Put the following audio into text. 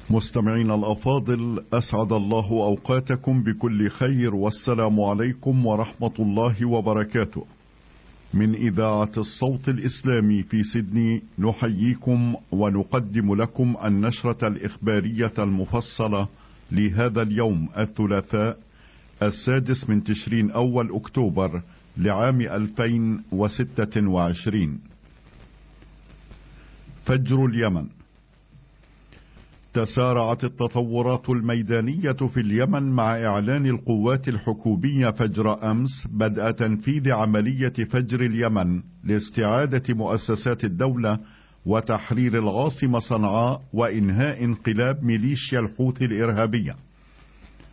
مستمعين الأفاضل، أسعد الله أوقاتكم بكل خير، والسلام عليكم ورحمة الله وبركاته. من إذاعة الصوت الإسلامي في سيدني نحييكم ونقدم لكم النشرة الإخبارية المفصلة لهذا اليوم الثلاثاء 6 من تشرين أول أكتوبر لعام 2026. فجر اليمن. تسارعت التطورات الميدانية في اليمن مع إعلان القوات الحكومية فجر أمس بدء تنفيذ عملية فجر اليمن لاستعادة مؤسسات الدولة وتحرير العاصمة صنعاء وإنهاء انقلاب ميليشيا الحوثي الإرهابية.